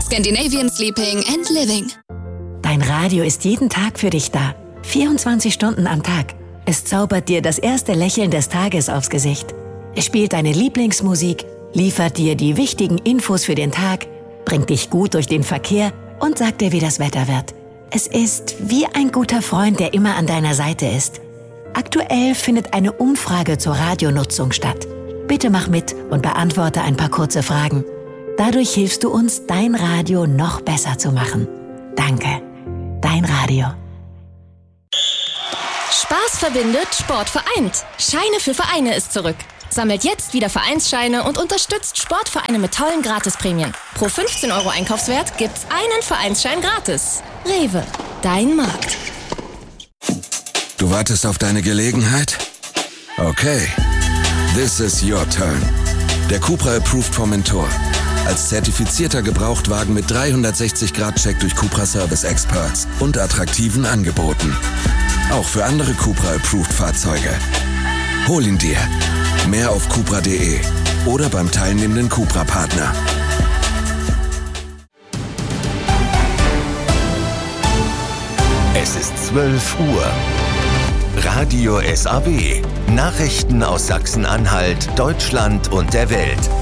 Scandinavian Sleeping and Living. Dein Radio ist jeden Tag für dich da. 24 Stunden am Tag. Es zaubert dir das erste Lächeln des Tages aufs Gesicht. Es spielt deine Lieblingsmusik, liefert dir die wichtigen Infos für den Tag, bringt dich gut durch den Verkehr und sagt dir, wie das Wetter wird. Es ist wie ein guter Freund, der immer an deiner Seite ist. Aktuell findet eine Umfrage zur Radionutzung statt. Bitte mach mit und beantworte ein paar kurze Fragen. Dadurch hilfst du uns, dein Radio noch besser zu machen. Danke. Dein Radio. Spaß verbindet, Sport vereint. Scheine für Vereine ist zurück. Sammelt jetzt wieder Vereinsscheine und unterstützt Sportvereine mit tollen Gratisprämien. Pro 15 € Einkaufswert gibt's einen Vereinsschein gratis. Rewe, dein Markt. Du wartest auf deine Gelegenheit? Okay. This is your turn. Der Cupra Approved Formentor. Als zertifizierter Gebrauchtwagen mit 360-Grad-Check durch Cupra Service Experts und attraktiven Angeboten. Auch für andere Cupra Approved Fahrzeuge. Hol ihn dir. Mehr auf cupra.de oder beim teilnehmenden Cupra-Partner. Es ist 12 Uhr. Radio SAW. Nachrichten aus Sachsen-Anhalt, Deutschland und der Welt.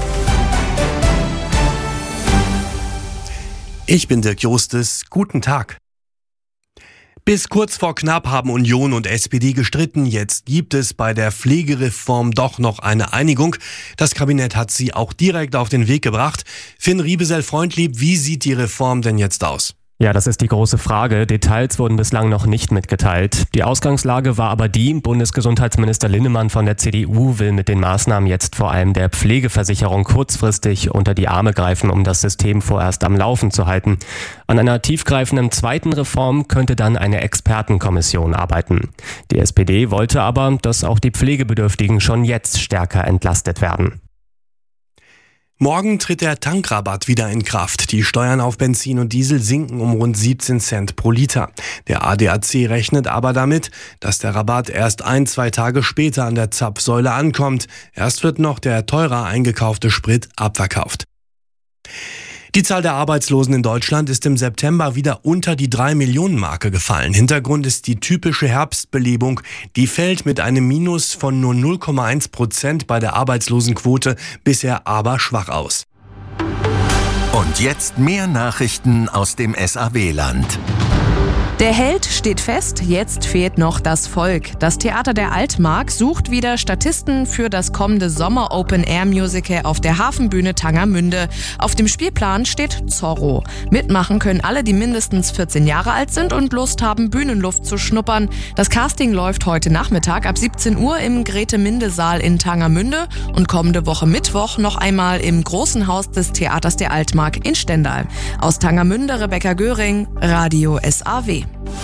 Ich bin Dirk Justus. Guten Tag. Bis kurz vor knapp haben Union und SPD gestritten. Jetzt gibt es bei der Pflegereform doch noch eine Einigung. Das Kabinett hat sie auch direkt auf den Weg gebracht. Finn Riebesell-Freundlieb, wie sieht die Reform denn jetzt aus? Ja, das ist die große Frage. Details wurden bislang noch nicht mitgeteilt. Die Ausgangslage war aber die, Bundesgesundheitsminister Linnemann von der CDU will mit den Maßnahmen jetzt vor allem der Pflegeversicherung kurzfristig unter die Arme greifen, um das System vorerst am Laufen zu halten. An einer tiefgreifenden zweiten Reform könnte dann eine Expertenkommission arbeiten. Die SPD wollte aber, dass auch die Pflegebedürftigen schon jetzt stärker entlastet werden. Morgen tritt der Tankrabatt wieder in Kraft. Die Steuern auf Benzin und Diesel sinken um rund 17 Cent pro Liter. Der ADAC rechnet aber damit, dass der Rabatt erst 1-2 Tage später an der Zapfsäule ankommt. Erst wird noch der teurer eingekaufte Sprit abverkauft. Die Zahl der Arbeitslosen in Deutschland ist im September wieder unter die 3-Millionen-Marke gefallen. Hintergrund ist die typische Herbstbelebung. Die fällt mit einem Minus von nur 0,1% bei der Arbeitslosenquote bisher aber schwach aus. Und jetzt mehr Nachrichten aus dem SAW-Land. Der Held steht fest, jetzt fehlt noch das Volk. Das Theater der Altmark sucht wieder Statisten für das kommende Sommer-Open-Air-Musical auf der Hafenbühne Tangermünde. Auf dem Spielplan steht Zorro. Mitmachen können alle, die mindestens 14 Jahre alt sind und Lust haben, Bühnenluft zu schnuppern. Das Casting läuft heute Nachmittag ab 17 Uhr im Grete-Minde-Saal in Tangermünde und kommende Woche Mittwoch noch einmal im großen Haus des Theaters der Altmark in Stendal. Aus Tangermünde Rebecca Göring, Radio SAW.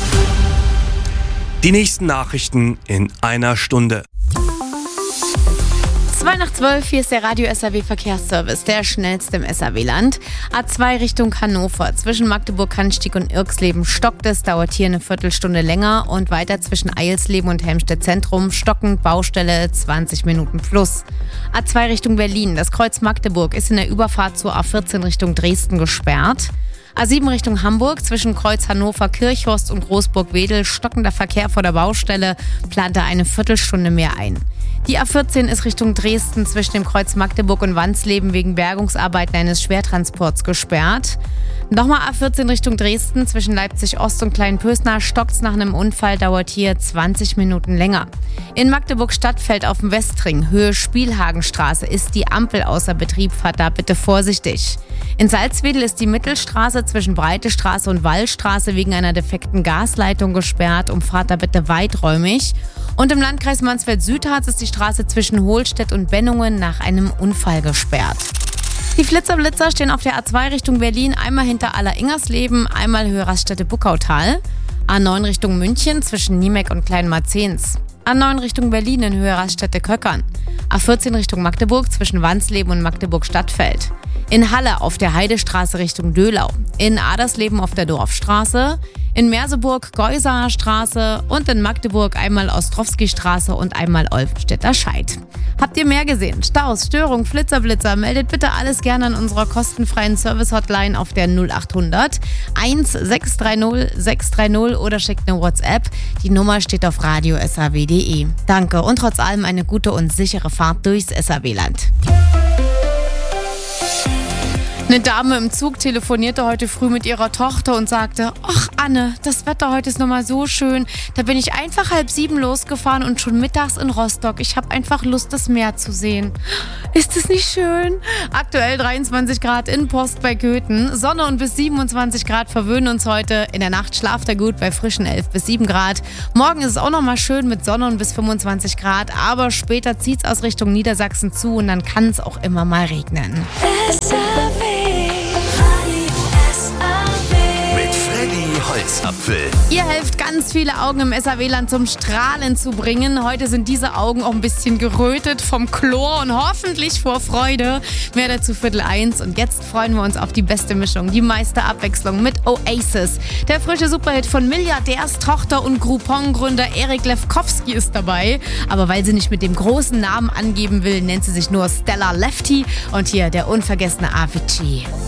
Die nächsten Nachrichten in einer Stunde. 11:02, hier ist der Radio SAW Verkehrsservice, der schnellste im SAW-Land. A2 Richtung Hannover. Zwischen Magdeburg-Cannstatt und Irxleben stockt es, dauert hier eine Viertelstunde länger. Und weiter zwischen Eilsleben und Helmstedt Zentrum stockend, Baustelle 20 Minuten plus. A2 Richtung Berlin. Das Kreuz Magdeburg ist in der Überfahrt zur A14 Richtung Dresden gesperrt. A7 Richtung Hamburg, zwischen Kreuz Hannover, Kirchhorst und Großburg-Wedel, stockender Verkehr vor der Baustelle, plant er eine Viertelstunde mehr ein. Die A14 ist Richtung Dresden zwischen dem Kreuz Magdeburg und Wansleben wegen Bergungsarbeiten eines Schwertransports gesperrt. Nochmal A14 Richtung Dresden zwischen Leipzig-Ost und Kleinpösnar, stockt's nach einem Unfall, dauert hier 20 Minuten länger. In Magdeburg-Stadtfeld auf dem Westring, Höhe Spielhagenstraße, ist die Ampel außer Betrieb, fahrt da bitte vorsichtig. In Salzwedel ist die Mittelstraße zwischen Breite Straße und Wallstraße wegen einer defekten Gasleitung gesperrt, umfahrt da bitte weiträumig. Und im Landkreis Mansfeld-Südharz ist die Straße zwischen Hohlstedt und Bennungen nach einem Unfall gesperrt. Die Flitzer-Blitzer stehen auf der A2 Richtung Berlin, einmal hinter Aller-Ingersleben, einmal Höhe Raststätte-Buckautal. A9 Richtung München zwischen Niemek und Kleinmarzens. A9 Richtung Berlin in Höhe Raststätte-Köckern. A14 Richtung Magdeburg zwischen Wansleben und Magdeburg-Stadtfeld. In Halle auf der Heidestraße Richtung Döhlau. In Adersleben auf der Dorfstraße. In Merseburg Geusaer Straße und in Magdeburg einmal Ostrowski-Straße und einmal Olfenstädter Scheid. Habt ihr mehr gesehen? Staus, Störung, Flitzer, Blitzer? Meldet bitte alles gerne an unserer kostenfreien Service-Hotline auf der 0800 1630 630 oder schickt eine WhatsApp. Die Nummer steht auf radio.saw.de. Danke und trotz allem eine gute und sichere Fahrt durchs SAW-Land. Eine Dame im Zug telefonierte heute früh mit ihrer Tochter und sagte: Ach Anne, das Wetter heute ist nochmal so schön. Da bin ich einfach 6:30 losgefahren und schon mittags in Rostock. Ich habe einfach Lust, das Meer zu sehen. Ist es nicht schön? Aktuell 23 Grad in Post bei Köthen. Sonne und bis 27 Grad verwöhnen uns heute. In der Nacht schlaft er gut bei frischen 11 bis 7 Grad. Morgen ist es auch nochmal schön mit Sonne und bis 25 Grad. Aber später zieht es aus Richtung Niedersachsen zu und dann kann es auch immer mal regnen. Holzapfel. Ihr helft ganz viele Augen im SAW-Land zum Strahlen zu bringen. Heute sind diese Augen auch ein bisschen gerötet vom Chlor und hoffentlich vor Freude. Mehr dazu 12:15. Und jetzt freuen wir uns auf die beste Mischung, die meiste Abwechslung mit Oasis. Der frische Superhit von Milliardärstochter und Groupon-Gründer Erik Lefkowski ist dabei. Aber weil sie nicht mit dem großen Namen angeben will, nennt sie sich nur Stella Lefty. Und hier der unvergessene Avicii.